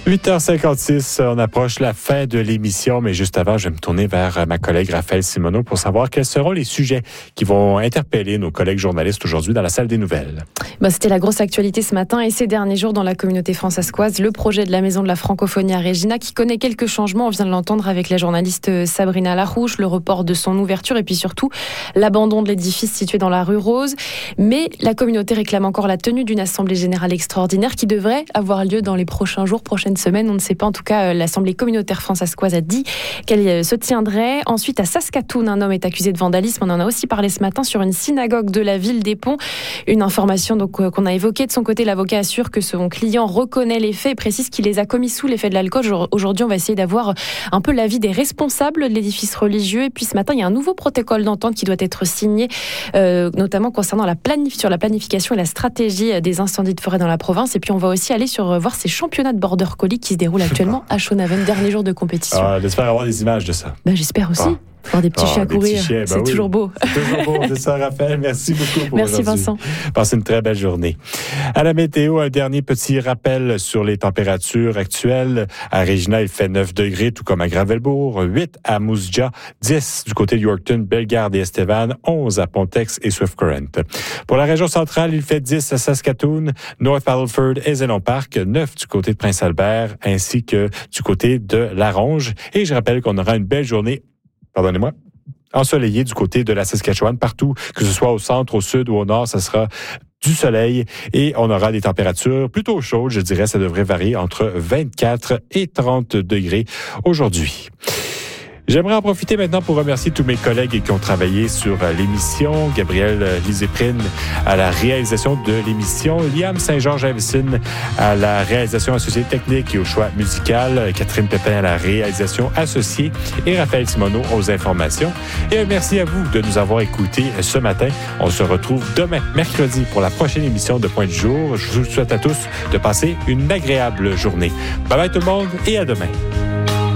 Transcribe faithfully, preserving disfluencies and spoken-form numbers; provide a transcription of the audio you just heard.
huit heures cinquante-six, on approche la fin de l'émission, mais juste avant, je vais me tourner vers ma collègue Raphaël Simoneau pour savoir quels seront les sujets qui vont interpeller nos collègues journalistes aujourd'hui dans la salle des nouvelles. Ben, c'était la grosse actualité ce matin et ces derniers jours dans la communauté françaiscoise, le projet de la Maison de la Francophonie à Regina qui connaît quelques changements, on vient de l'entendre avec la journaliste Sabrina Larouche, le report de son ouverture et puis surtout l'abandon de l'édifice situé dans la rue Rose. Mais la communauté réclame encore la tenue d'une assemblée générale extraordinaire qui devrait avoir lieu dans les prochains jours, prochaines semaine, on ne sait pas. En tout cas, l'Assemblée communautaire françaiscoise a dit qu'elle se tiendrait. Ensuite, à Saskatoon, un homme est accusé de vandalisme. On en a aussi parlé ce matin sur une synagogue de la ville des Ponts. Une information donc, qu'on a évoquée. De son côté, l'avocat assure que son client reconnaît les faits et précise qu'il les a commis sous l'effet de l'alcool. Aujourd'hui, on va essayer d'avoir un peu l'avis des responsables de l'édifice religieux. Et puis ce matin, il y a un nouveau protocole d'entente qui doit être signé, euh, notamment concernant la planif- sur la planification et la stratégie des incendies de forêt dans la province. Et puis on va aussi aller sur voir ces championnats de border collie qui se déroule actuellement à Schoonhaven, dernier jour de compétition. Ah, j'espère avoir des images de ça. Ben, j'espère aussi. Ah. Voir des petits ah, chiens à courir, chiens, ben c'est oui. toujours beau. C'est toujours beau, c'est ça, Raphaël. Merci beaucoup pour Merci aujourd'hui. Vincent. Passez une très belle journée. À la météo, un dernier petit rappel sur les températures actuelles. À Regina, il fait neuf degrés, tout comme à Gravelbourg, huit à Moose Jaw, dix du côté de Yorkton, Bellegarde et Estevan, onze à Pontex et Swift Current. Pour la région centrale, il fait dix à Saskatoon, North Battleford et Zénon Park, neuf du côté de Prince-Albert, ainsi que du côté de Laronge. Et je rappelle qu'on aura une belle journée Pardonnez-moi, ensoleillé du côté de la Saskatchewan, partout, que ce soit au centre, au sud ou au nord, ça sera du soleil et on aura des températures plutôt chaudes, je dirais, ça devrait varier entre vingt-quatre et trente degrés aujourd'hui. J'aimerais en profiter maintenant pour remercier tous mes collègues qui ont travaillé sur l'émission. Gabriel Liséprine à la réalisation de l'émission. Liam Saint-Georges-Avicine à la réalisation associée technique et au choix musical. Catherine Pépin à la réalisation associée. Et Raphaël Simoneau aux informations. Et merci à vous de nous avoir écoutés ce matin. On se retrouve demain, mercredi, pour la prochaine émission de Point du jour. Je vous souhaite à tous de passer une agréable journée. Bye bye tout le monde et à demain.